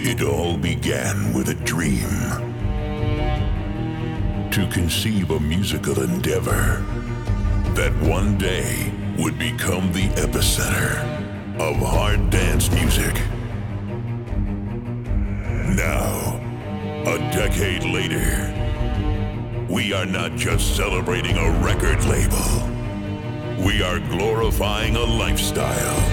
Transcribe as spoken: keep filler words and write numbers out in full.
It all began with a dream. To conceive a musical endeavor that one day would become the epicenter of hard dance music. Now, a decade later, we are not just celebrating a record label. We are glorifying a lifestyle.